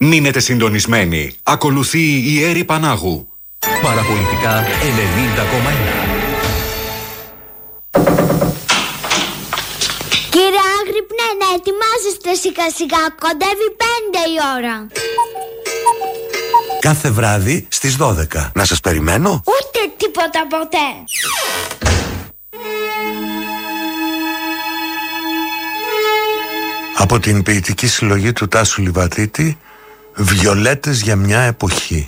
Μείνετε συντονισμένοι. Ακολουθεί η Έρη Πανάγου. Παραπολιτικά 90,1. Κύριε Άγρυπνε, να ετοιμάζεστε σιγά σιγά. Κοντεύει 5 η ώρα. Κάθε βράδυ στις 12. Να σας περιμένω? Ούτε τίποτα ποτέ. Από την ποιητική συλλογή του Τάσου Λιβαδίτη, «Βιολέτες για μια εποχή».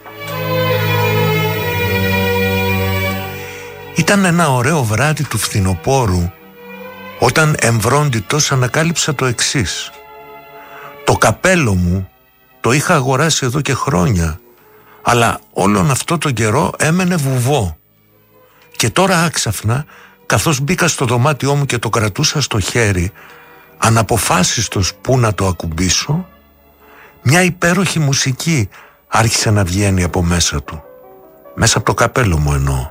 Ήταν ένα ωραίο βράδυ του φθινοπόρου, όταν εμβρόντιτος ανακάλυψα το εξής. Το καπέλο μου το είχα αγοράσει εδώ και χρόνια, αλλά όλον αυτό τον καιρό έμενε βουβό. Και τώρα άξαφνα, καθώς μπήκα στο δωμάτιό μου και το κρατούσα στο χέρι, αναποφάσιστος που να το ακουμπήσω, μια υπέροχη μουσική άρχισε να βγαίνει από μέσα του. Μέσα από το καπέλο μου εννοώ.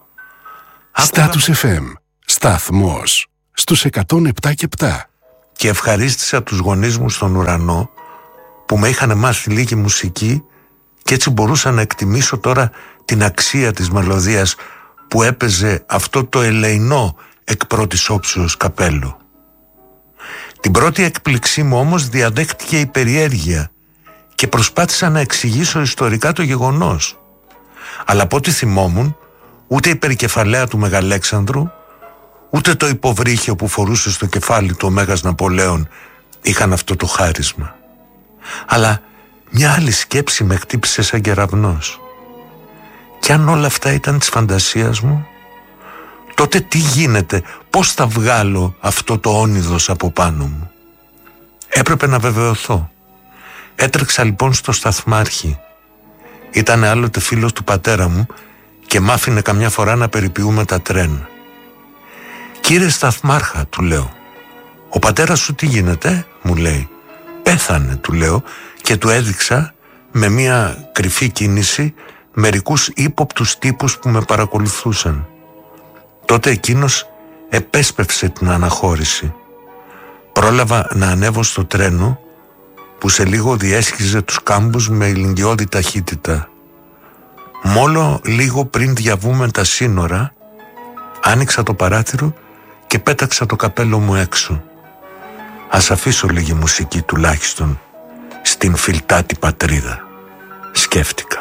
Status FM, σταθμός στους 107,7. Και ευχαρίστησα τους γονείς μου στον ουρανό που με είχαν μάθει λίγη μουσική και έτσι μπορούσα να εκτιμήσω τώρα την αξία της μελωδίας που έπαιζε αυτό το ελεεινό εκ πρώτης όψεως καπέλο. Την πρώτη έκπληξή μου όμως διαδέχτηκε η περιέργεια και προσπάθησα να εξηγήσω ιστορικά το γεγονός. Αλλά από ό,τι θυμόμουν, ούτε η περικεφαλαία του Μεγαλέξανδρου, ούτε το υποβρύχιο που φορούσε στο κεφάλι του ο Μέγας Ναπολέων είχαν αυτό το χάρισμα. Αλλά μια άλλη σκέψη με χτύπησε σαν κεραυνός. Κι αν όλα αυτά ήταν της φαντασίας μου, τότε τι γίνεται, πώς θα βγάλω αυτό το όνειδος από πάνω μου? Έπρεπε να βεβαιωθώ. Έτρεξα λοιπόν στο σταθμάρχη. Ήτανε άλλοτε φίλος του πατέρα μου και μ' άφηνε καμιά φορά να περιποιούμε τα τρένα. «Κύριε σταθμάρχα», του λέω, «ο πατέρας σου τι γίνεται?» μου λέει. «Πέθανε», του λέω, και του έδειξα με μια κρυφή κίνηση μερικούς ύποπτους τύπους που με παρακολουθούσαν. Τότε εκείνος επέσπευσε την αναχώρηση. Πρόλαβα να ανέβω στο τρένο που σε λίγο διέσχιζε τους κάμπους με ηλικιώδη ταχύτητα. Μόλο λίγο πριν διαβούμε τα σύνορα, άνοιξα το παράθυρο και πέταξα το καπέλο μου έξω. Ας αφήσω λίγη μουσική τουλάχιστον στην φιλτάτη πατρίδα, σκέφτηκα.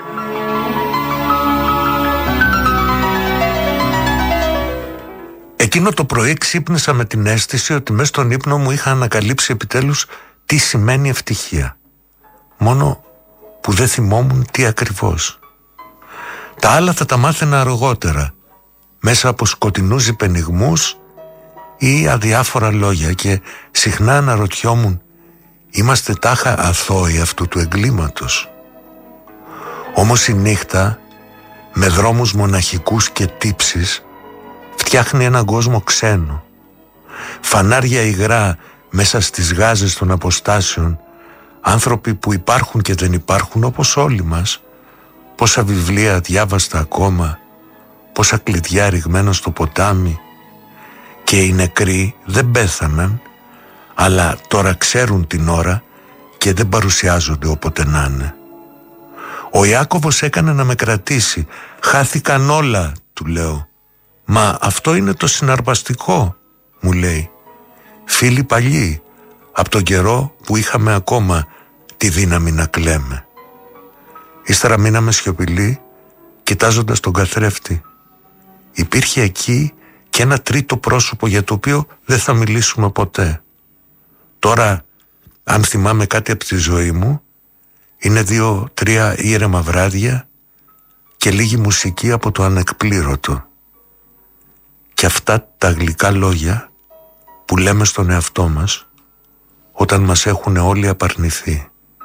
Εκείνο το πρωί ξύπνησα με την αίσθηση ότι μέσα στον ύπνο μου είχα ανακαλύψει επιτέλους τι σημαίνει ευτυχία. Μόνο που δεν θυμόμουν τι ακριβώς. Τα άλλα θα τα μάθαινα αργότερα, μέσα από σκοτεινούς υπενιγμούς ή αδιάφορα λόγια, και συχνά αναρωτιόμουν, είμαστε τάχα αθώοι αυτού του εγκλήματος? Όμως η νύχτα, με δρόμους μοναχικούς και τύψεις, φτιάχνει έναν κόσμο ξένο. Φανάρια υγρά μέσα στις γάζες των αποστάσεων, άνθρωποι που υπάρχουν και δεν υπάρχουν όπως όλοι μας, πόσα βιβλία διάβαστα ακόμα, πόσα κλειδιά ρηγμένα στο ποτάμι. Και οι νεκροί δεν πέθαναν, αλλά τώρα ξέρουν την ώρα και δεν παρουσιάζονται όποτε να είναι. Ο Ιάκωβος έκανε να με κρατήσει. «Χάθηκαν όλα», του λέω. «Μα αυτό είναι το συναρπαστικό», μου λέει. «Φίλοι παλιοί, από τον καιρό που είχαμε ακόμα τη δύναμη να κλαίμε». Ύστερα μείναμε σιωπηλοί, κοιτάζοντας τον καθρέφτη. Υπήρχε εκεί και ένα τρίτο πρόσωπο για το οποίο δεν θα μιλήσουμε ποτέ. Τώρα, αν θυμάμαι κάτι από τη ζωή μου, είναι 2-3 ήρεμα βράδια και λίγη μουσική από το ανεκπλήρωτο. Και αυτά τα γλυκά λόγια που λέμε στον εαυτό μας όταν μας έχουν όλοι απαρνηθεί.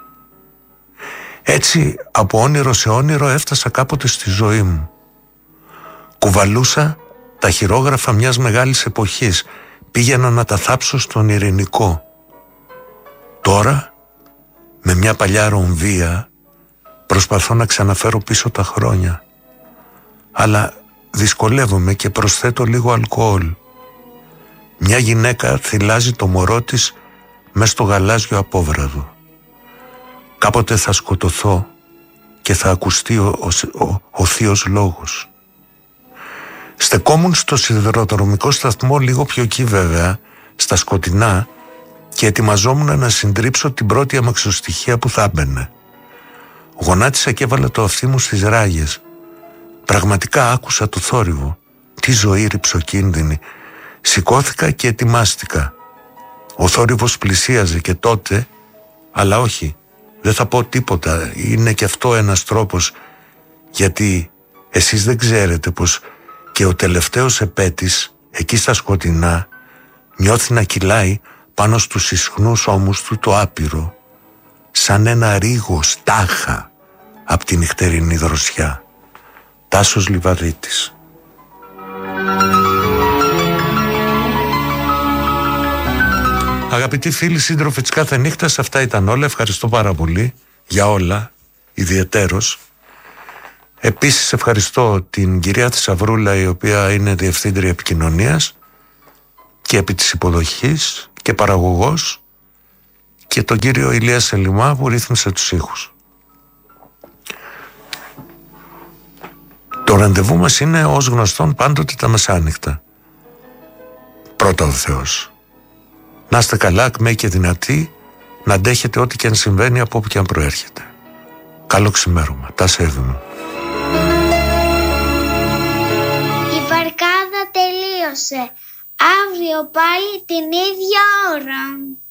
Έτσι, από όνειρο σε όνειρο έφτασα κάποτε στη ζωή μου. Κουβαλούσα τα χειρόγραφα μιας μεγάλης εποχής, πήγαινα να τα θάψω στον ειρηνικό. Τώρα, με μια παλιά ρομβία, προσπαθώ να ξαναφέρω πίσω τα χρόνια. Αλλά δυσκολεύομαι και προσθέτω λίγο αλκοόλ. Μια γυναίκα θυλάζει το μωρό της μες στο γαλάζιο απόβραδο. Κάποτε θα σκοτωθώ και θα ακουστεί ο θείος λόγος. Στεκόμουν στο σιδηροδρομικό σταθμό, λίγο πιο εκεί βέβαια, στα σκοτεινά, και ετοιμαζόμουν να συντρίψω την πρώτη αμαξοστοιχεία που θα έμπαινε. Γονάτισα και έβαλα το αυτί μου στις ράγες. Πραγματικά άκουσα το θόρυβο. Τι ζωή ρυψοκίνδυνη. Σηκώθηκα και ετοιμάστηκα. Ο θόρυβος πλησίαζε και τότε, αλλά όχι, δεν θα πω τίποτα. Είναι και αυτό ένας τρόπος, γιατί εσείς δεν ξέρετε πως και ο τελευταίος επέτης, εκεί στα σκοτεινά, νιώθει να κυλάει πάνω στους ισχνούς ώμους του το άπειρο, σαν ένα ρίγο στάχα απ' τη νυχτερινή δροσιά. Τάσος Λιβαδίτης. Αγαπητοί φίλοι, σύντροφοι της κάθε νύχτας, αυτά ήταν όλα. Ευχαριστώ πάρα πολύ για όλα, ιδιαιτέρως. Επίσης ευχαριστώ την κυρία Θησαυρούλα, η οποία είναι διευθύντρια επικοινωνίας και επί της υποδοχής και παραγωγός, και τον κύριο Ηλία Σελιμά που ρύθμισε τους ήχους. Το ραντεβού μας είναι ως γνωστόν πάντοτε τα μεσάνυχτα. Πρώτα ο Θεός. Να είστε καλά, ακμαίοι και δυνατοί, να αντέχετε ό,τι και αν συμβαίνει από όπου και αν προέρχεται. Καλό ξημέρωμα. Τα σέβομαι. Η βαρκάδα τελείωσε. Αύριο πάλι την ίδια ώρα.